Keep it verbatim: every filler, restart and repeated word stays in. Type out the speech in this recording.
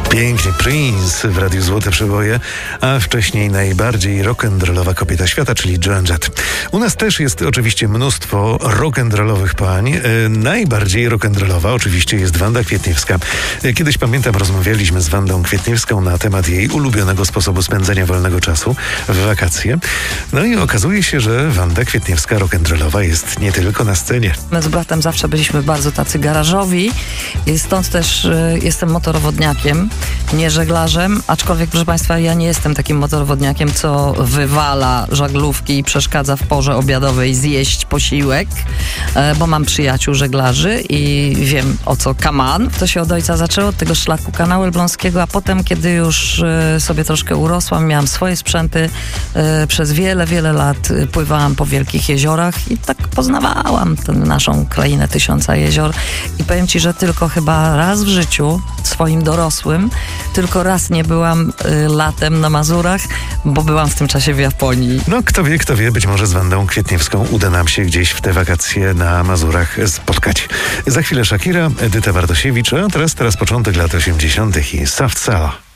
Pięknie, Prince w Radiu Złote Przeboje, a wcześniej najbardziej rock'n'rollowa kobieta świata, czyli Joan Jett. U nas też jest oczywiście mnóstwo rock'n'rollowych pań. E, najbardziej rock'n'rollowa oczywiście jest Wanda Kwietniewska. E, kiedyś pamiętam, rozmawialiśmy z Wandą Kwietniewską na temat jej ulubionego sposobu spędzania wolnego czasu w wakacje. No i okazuje się, że Wanda Kwietniewska rock'n'rollowa jest nie tylko na scenie. My z bratem zawsze byliśmy bardzo tacy garażowi i stąd też y, jestem motorowodniakiem, nie żeglarzem, aczkolwiek, proszę Państwa, ja nie jestem takim motorowodniakiem, co wywala żaglówki i przeszkadza w porze obiadowej zjeść posiłek, y, bo mam przyjaciół żeglarzy i wiem, o co kaman. To się od ojca zaczęło, od tego szlaku kanału elbląskiego, a potem, kiedy już y, sobie troszkę urosłam, miałam swoje sprzęty, y, przez wiele, wiele lat y, pływałam po wielkich jeziorach i tak poznawałam tę naszą krainę tysiąca jezior i powiem Ci, że tylko chyba raz w życiu, swoim dorosłym, tylko raz nie byłam y, latem na Mazurach, bo byłam w tym czasie w Japonii. No kto wie, kto wie, być może z Wandą Kwietniewską uda nam się gdzieś w te wakacje na Mazurach spotkać. Za chwilę Shakira, Edyta Bartosiewicz, a teraz, teraz początek lat osiemdziesiątych i Soft Cell.